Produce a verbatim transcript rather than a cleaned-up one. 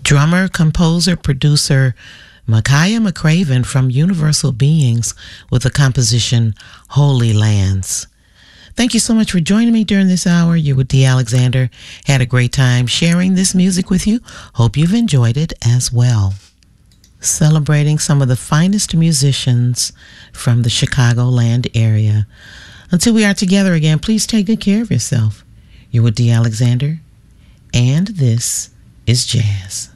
Drummer, composer, producer Makaya McCraven from Universal Beings with the composition Holy Lands. Thank you so much for joining me during this hour. You're with Dee Alexander. Had a great time sharing this music with you. Hope you've enjoyed it as well. Celebrating some of the finest musicians from the Chicagoland area. Until we are together again, please take good care of yourself. You're with Dee Alexander, and this is Jazz.